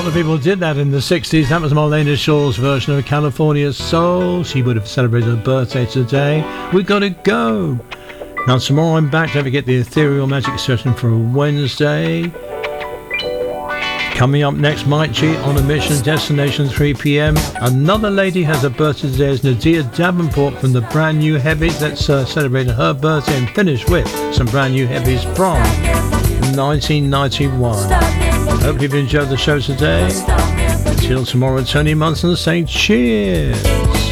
of people did that in the 60s. That was Marlena Shaw's version of California Soul. She would have celebrated her birthday today. We gotta go. Now tomorrow I'm back. Don't forget the Ethereal Magic session for Wednesday. Coming up next, Mike G on a mission, destination 3 p.m. Another lady has a birthday today. It's Nadia Davenport from the Brand New Heavies. Let's celebrate her birthday and finish with some Brand New Heavies from 1991. Hope you've enjoyed the show today. Until tomorrow, Tony Munson saying cheers.